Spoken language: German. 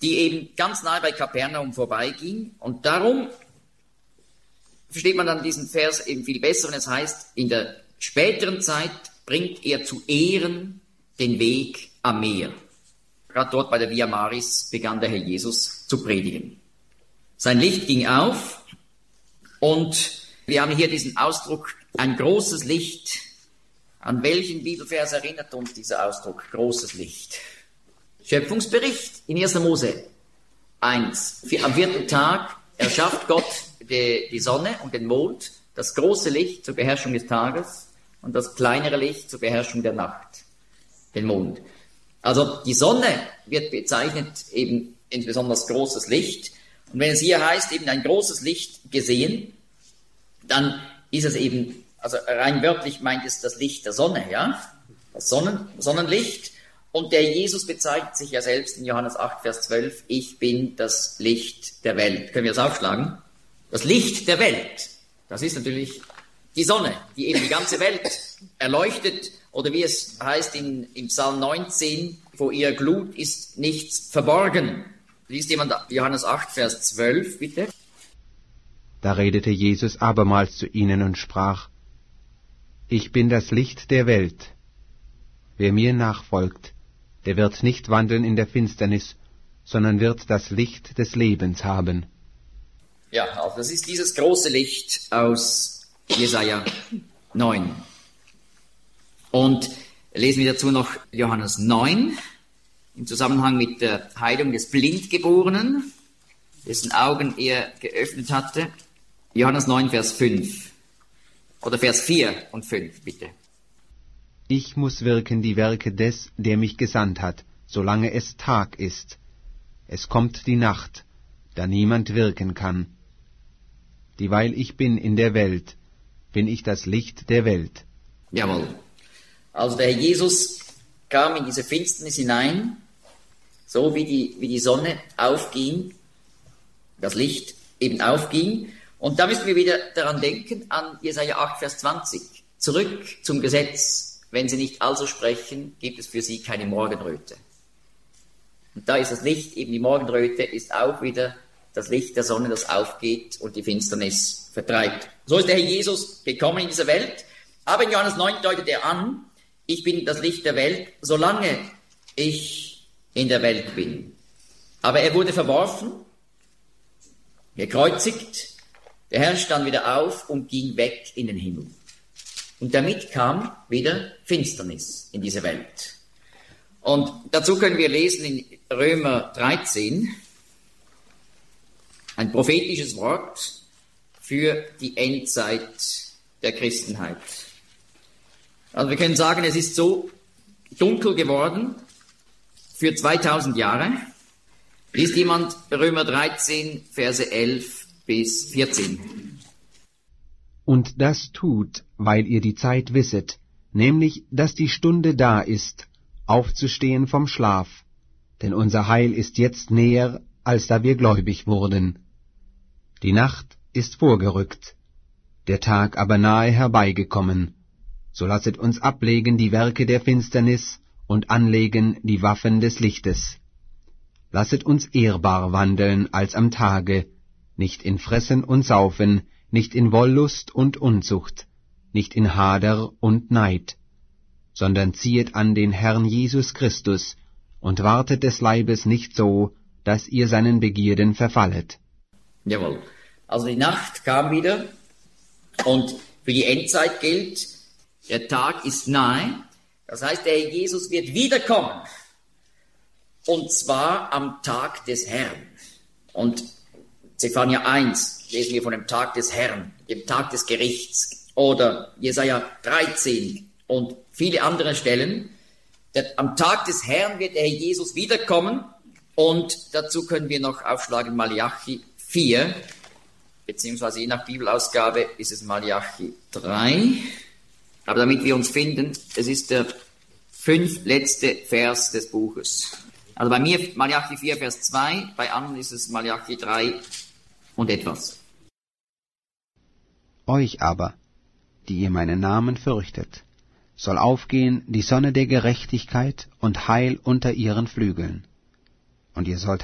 die eben ganz nahe bei Kapernaum vorbeiging. Und darum versteht man dann diesen Vers eben viel besser, wenn es heißt, in der späteren Zeit bringt er zu Ehren den Weg am Meer. Gerade dort bei der Via Maris begann der Herr Jesus zu predigen. Sein Licht ging auf und wir haben hier diesen Ausdruck, ein großes Licht. An welchen Bibelvers erinnert uns dieser Ausdruck, großes Licht? Schöpfungsbericht in 1. Mose 1. Am 4. Tag erschafft Gott die Sonne und den Mond, das große Licht zur Beherrschung des Tages und das kleinere Licht zur Beherrschung der Nacht, den Mond. Also die Sonne wird bezeichnet eben insbesondere als großes Licht. Und wenn es hier heißt, eben ein großes Licht gesehen, dann ist es eben, also rein wörtlich meint es das Licht der Sonne, ja, das Sonnenlicht. Und der Jesus bezeichnet sich ja selbst in Johannes 8, Vers 12, ich bin das Licht der Welt. Können wir das aufschlagen? Das Licht der Welt, das ist natürlich die Sonne, die eben die ganze Welt erleuchtet. Oder wie es heißt im Psalm 19, vor ihrer Glut ist nichts verborgen. Liest jemand Johannes 8, Vers 12, bitte? Da redete Jesus abermals zu ihnen und sprach, ich bin das Licht der Welt. Wer mir nachfolgt, der wird nicht wandeln in der Finsternis, sondern wird das Licht des Lebens haben. Ja, also das ist dieses große Licht aus Jesaja 9. Und lesen wir dazu noch Johannes 9, im Zusammenhang mit der Heilung des Blindgeborenen, dessen Augen er geöffnet hatte. Johannes 9, Vers 5. Oder Vers 4 und 5, bitte. Ich muss wirken die Werke des, der mich gesandt hat, solange es Tag ist. Es kommt die Nacht, da niemand wirken kann. Dieweil ich bin in der Welt, bin ich das Licht der Welt. Jawohl. Also der Herr Jesus kam in diese Finsternis hinein, so wie die Sonne aufging, das Licht eben aufging. Und da müssen wir wieder daran denken, an Jesaja 8, Vers 20. Zurück zum Gesetz. Wenn sie nicht also sprechen, gibt es für sie keine Morgenröte. Und da ist das Licht, eben die Morgenröte, ist auch wieder das Licht der Sonne, das aufgeht und die Finsternis vertreibt. So ist der Herr Jesus gekommen in dieser Welt. Aber in Johannes 9 deutet er an, ich bin das Licht der Welt, solange ich in der Welt bin. Aber er wurde verworfen, gekreuzigt, der Herr stand wieder auf und ging weg in den Himmel. Und damit kam wieder Finsternis in diese Welt. Und dazu können wir lesen in Römer 13, ein prophetisches Wort für die Endzeit der Christenheit. Also wir können sagen, es ist so dunkel geworden für 2000 Jahre. Liest jemand Römer 13, Verse 11 bis 14. Und das tut, weil ihr die Zeit wisset, nämlich, dass die Stunde da ist, aufzustehen vom Schlaf, denn unser Heil ist jetzt näher, als da wir gläubig wurden. Die Nacht ist vorgerückt, der Tag aber nahe herbeigekommen. So lasset uns ablegen die Werke der Finsternis und anlegen die Waffen des Lichtes. Lasset uns ehrbar wandeln als am Tage, nicht in Fressen und Saufen, nicht in Wollust und Unzucht, nicht in Hader und Neid, sondern ziehet an den Herrn Jesus Christus und wartet des Leibes nicht so, dass ihr seinen Begierden verfallet. Jawohl. Also die Nacht kam wieder und für die Endzeit gilt, der Tag ist nahe. Das heißt, der Herr Jesus wird wiederkommen. Und zwar am Tag des Herrn. Und Zephania 1 lesen wir von dem Tag des Herrn, dem Tag des Gerichts. Oder Jesaja 13 und viele andere Stellen. Am Tag des Herrn wird der Herr Jesus wiederkommen. Und dazu können wir noch aufschlagen Malachi 4, beziehungsweise je nach Bibelausgabe ist es Malachi 3. Aber damit wir uns finden, es ist der 5. letzte Vers des Buches. Also bei mir Malachi 4, Vers 2, bei anderen ist es Malachi 3 und etwas. Euch aber, die ihr meinen Namen fürchtet, soll aufgehen die Sonne der Gerechtigkeit und Heil unter ihren Flügeln. Und ihr sollt